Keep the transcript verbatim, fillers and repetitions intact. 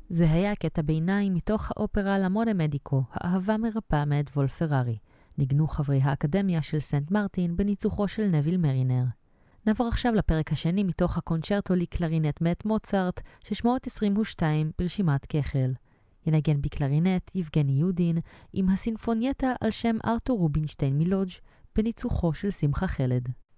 זה היה קטע ביניים מתוך האופרה למונה מדיקו, האהבה מרפאה מאת וולפרארי. ניגנו חברי האקדמיה של סנט מרטין בניצוחו של נביל מרינר. נעבור עכשיו לפרק השני מתוך הקונצ'רטו לקלרינט מאת מוצרט, שש מאות עשרים ושתיים ברשימת כחל. ינגן בקלרינט יבגני יודין עם הסינפונייטה על שם ארתור רובינשטיין מלודג' בניצוחו של שמחה חלד.